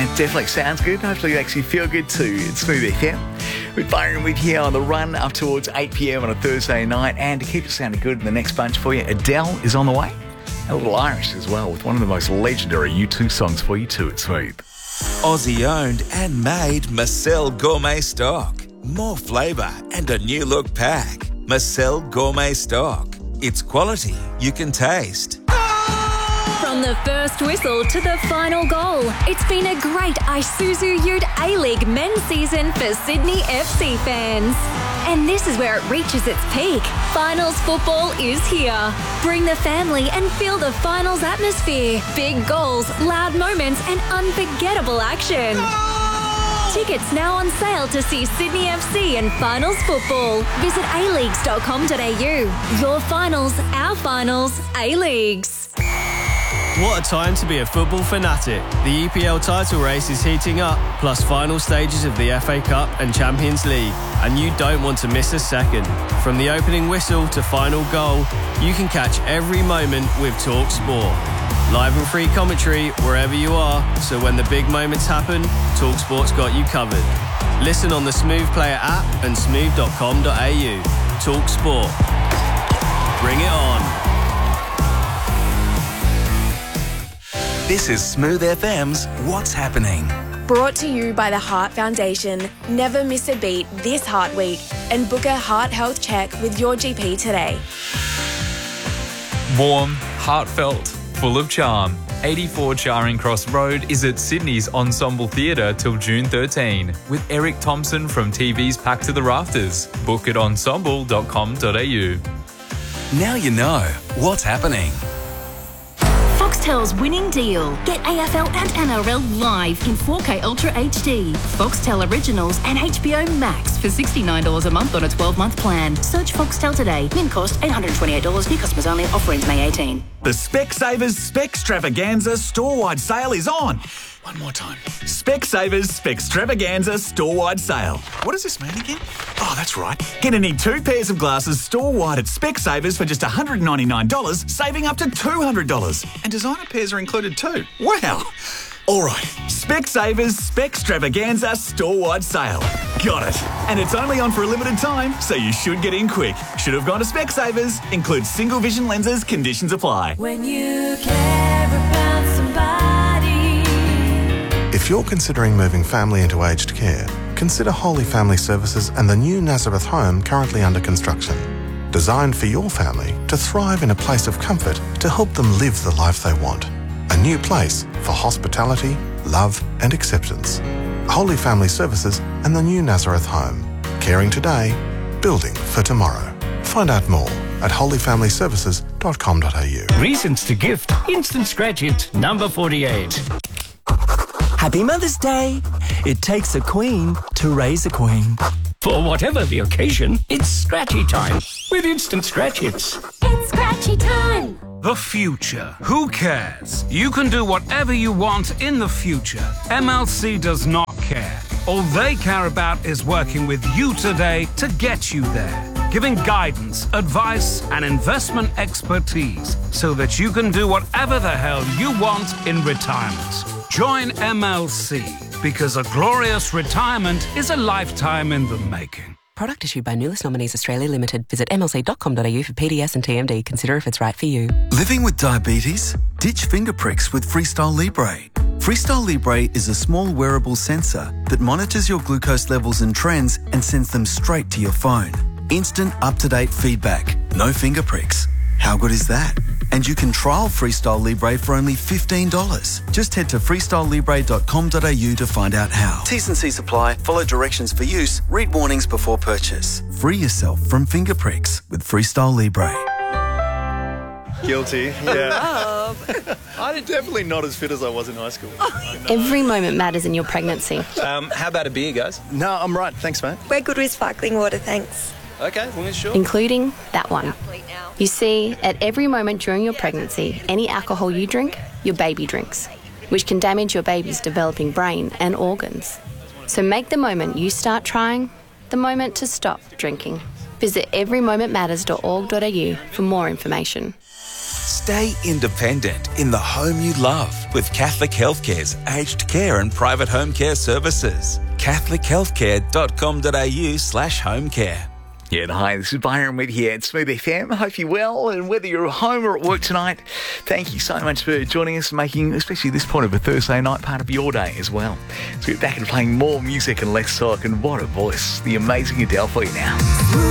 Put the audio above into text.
Definitely sounds good. Hopefully it makes you feel good too. It's Smooth FM. With Byron with you on the run up towards 8 p.m. on a Thursday night. And to keep it sounding good in the next bunch for you, Adele is on the way. A little Irish as well, with one of the most legendary U2 songs for you too at Smooth. Aussie owned and made Marcel Gourmet Stock. More flavour and a new look pack. Marcel Gourmet Stock. It's quality you can taste. From the first whistle to the final goal, it's been a great Isuzu Ute A-League men's season for Sydney FC fans. And this is where it reaches its peak. Finals football is here. Bring the family and feel the finals atmosphere. Big goals, loud moments and unforgettable action. Tickets now on sale to see Sydney FC and finals football. Visit aleagues.com.au. Your finals, our finals, A-Leagues. What a time to be a football fanatic. The EPL title race is heating up, plus final stages of the FA Cup and Champions League. And you don't want to miss a second. From the opening whistle to final goal, you can catch every moment with Talk Sport. Live and free commentary wherever you are, so when the big moments happen, Talk Sport's got you covered. Listen on the Smooth Player app and smooth.com.au. Talk Sport. Bring it on. This is Smooth FM's What's Happening. Brought to you by the Heart Foundation. Never miss a beat this Heart Week and book a heart health check with your GP today. Warm, heartfelt, full of charm. 84 Charing Cross Road is at Sydney's Ensemble Theatre till June 13 with Eric Thompson from TV's Pack to the Rafters. Book at ensemble.com.au. Now you know what's happening. Foxtel's winning deal. Get AFL and NRL live in 4K Ultra HD. Foxtel Originals and HBO Max for $69 a month on a 12-month plan. Search Foxtel today. Min cost $828. New customers only. Offer ends May 18. The Specsavers Specstravaganza store-wide sale is on. One more time. Specsavers Specstravaganza store-wide sale. What does this mean again? Oh, that's right. Gonna need 2 pairs of glasses store-wide at Specsavers for just $199, saving up to $200. And designer pairs are included too. Wow. All right. Specsavers Specstravaganza store-wide sale. Got it. And it's only on for a limited time, so you should get in quick. Should have gone to Specsavers. Includes single vision lenses. Conditions apply. When you care about somebody. If you're considering moving family into aged care, consider Holy Family Services and the new Nazareth home currently under construction. Designed for your family to thrive in a place of comfort to help them live the life they want. A new place for hospitality, love and acceptance. Holy Family Services and the new Nazareth home. Caring today, building for tomorrow. Find out more at holyfamilyservices.com.au. Reasons to gift. Instant Scratch It, number 48. Happy Mother's Day! It takes a queen to raise a queen. For whatever the occasion, it's Scratchy time with Instant Scratch Its. It's Scratchy time! The future. Who cares? You can do whatever you want in the future. MLC does not care. All they care about is working with you today to get you there. Giving guidance, advice, and investment expertise so that you can do whatever the hell you want in retirement. Join MLC because a glorious retirement is a lifetime in the making. Product issued by Nulis Nominees Australia Limited. Visit mlc.com.au for PDS and TMD. Consider if it's right for you. Living with diabetes? Ditch finger pricks with Freestyle Libre. Freestyle Libre is a small wearable sensor that monitors your glucose levels and trends and sends them straight to your phone. Instant, up-to-date feedback. No finger pricks. How good is that? And you can trial Freestyle Libre for only $15. Just head to freestylelibre.com.au to find out how. T's and C's apply. Follow directions for use. Read warnings before purchase. Free yourself from finger pricks with Freestyle Libre. Guilty, yeah. I'm definitely not as fit as I was in high school. Every moment matters in your pregnancy. How about a beer, guys? No, I'm right. Thanks, mate. We're good with sparkling water, thanks. Okay, well, sure. Including that one. You see, at every moment during your pregnancy, any alcohol you drink, your baby drinks, which can damage your baby's developing brain and organs. So make the moment you start trying the moment to stop drinking. Visit everymomentmatters.org.au for more information. Stay independent in the home you love with Catholic Healthcare's aged care and private home care services. catholichealthcare.com.au/home care. Yeah, and hi, this is Byron with you at Smooth FM. Hope you're well, and whether you're at home or at work tonight, thank you so much for joining us and making, especially this point of a Thursday night, part of your day as well. So we're back and playing more music and less talk, and what a voice. The amazing Adele for you now.